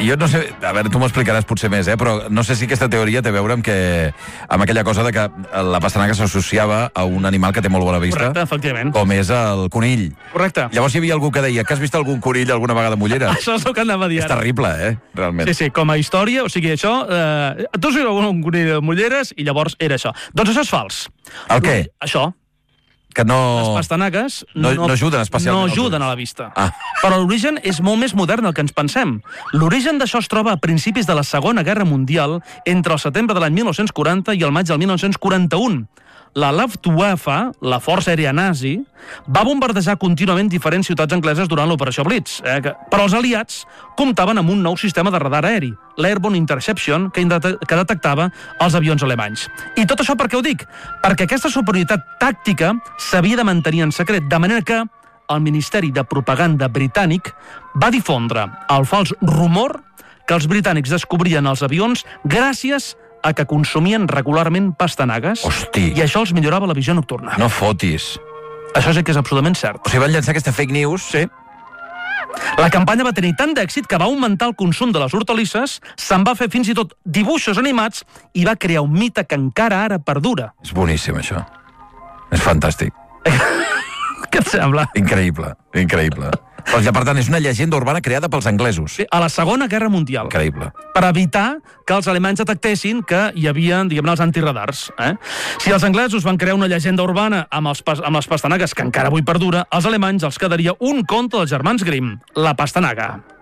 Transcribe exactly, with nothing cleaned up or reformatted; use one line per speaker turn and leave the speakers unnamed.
jo no sé, a veure, tu m'ho explicaràs potser més, eh? Però no sé si aquesta teoria té a veure amb, que, amb aquella cosa de que la pastanaga s'associava a un animal que té molt bona vista.
Correcte, efectivament.
Com és el conill.
Correcte.
Llavors hi havia algú que deia que has vist algun conill alguna vegada amb ulleres?
Això és el que anava a dir
És
ara.
terrible, eh? Realment.
Sí, sí, com a història, o sigui, això... Eh, tu has vist algun conill amb ulleres i llavors era això. Doncs això és fals.
El què?
Això.
Que no...
Les pastanagues
no, no ajuden especialment.
No ajuden a la vista.
Ah.
Però l'origen és molt més modern del que ens pensem. L'origen d'això es troba a principis de la Segona Guerra Mundial, entre el setembre de l'any mil nou-cents quaranta i el maig del mil nou-cents quaranta-u. La Luftwaffe, la força aèria nazi, va bombardejar contínuament diferents ciutats angleses durant l'operació Blitz. Eh? Però els aliats comptaven amb un nou sistema de radar aeri, l'Airborne Interception, que, que detectava els avions alemanys. I tot això per què ho dic? Perquè aquesta superioritat tàctica s'havia de mantenir en secret, de manera que el Ministeri de Propaganda britànic va difondre el fals rumor que els britànics descobrien els avions gràcies a que consumien regularment pastanagues.
Hosti.
I això els millorava la visió nocturna.
No fotis.
Això sí que és absolutament cert.
O sigui, van llançar aquesta fake news?
Sí. La campanya va tenir tant d'èxit que va augmentar el consum de les hortalisses, se'n va fer fins i tot dibuixos animats i va crear un mite que encara ara perdura.
És boníssim, això. És fantàstic.
Què et sembla?
Increïble, increïble. Doncs, per tant, és una llegenda urbana creada pels anglesos.
Sí, a la Segona Guerra Mundial.
Increïble.
Per evitar que els alemanys detectessin que hi havia, diguem-ne, els antiradars. Eh? Si els anglesos van crear una llegenda urbana amb, els, amb les pastanagues, que encara avui perdura, als alemanys els quedaria un conte dels germans Grimm, la pastanaga.